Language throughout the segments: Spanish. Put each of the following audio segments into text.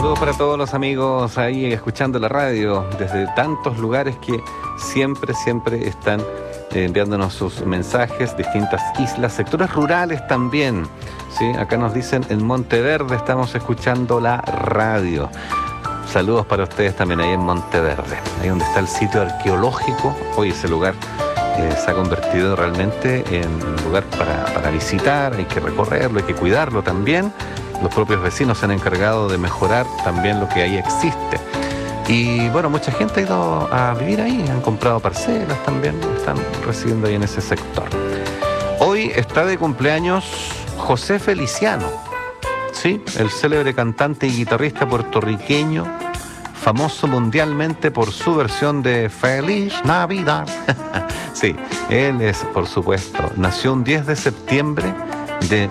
Saludos para todos los amigos ahí escuchando la radio desde tantos lugares que siempre están enviándonos sus mensajes, distintas islas, sectores rurales también. ¿Sí? Acá nos dicen en Monteverde estamos escuchando la radio. Saludos para ustedes también ahí en Monteverde, ahí donde está el sitio arqueológico. Hoy ese lugar se ha convertido realmente en un lugar para visitar, hay que recorrerlo, hay que cuidarlo también. Los propios vecinos se han encargado de mejorar también lo que ahí existe. Y bueno, mucha gente ha ido a vivir ahí, han comprado parcelas también, están residiendo ahí en ese sector. Hoy está de cumpleaños José Feliciano, ¿sí? El célebre cantante y guitarrista puertorriqueño, famoso mundialmente por su versión de Feliz Navidad. Sí, él es, por supuesto, nació un 10 de septiembre de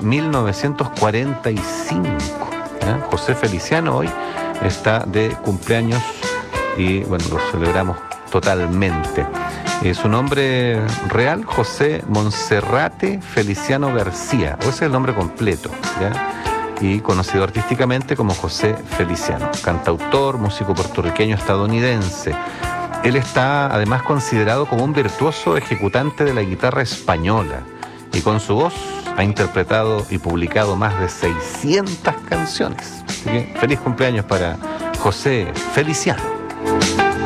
1945. José Feliciano hoy está de cumpleaños y bueno, lo celebramos totalmente. Su nombre real, José Monserrate Feliciano García, o ese es el nombre completo, ¿ya? Y conocido artísticamente como José Feliciano, cantautor, músico puertorriqueño estadounidense. Él está además considerado como un virtuoso ejecutante de la guitarra española y con su voz ha interpretado y publicado más de 600 canciones. Así que feliz cumpleaños para José Feliciano.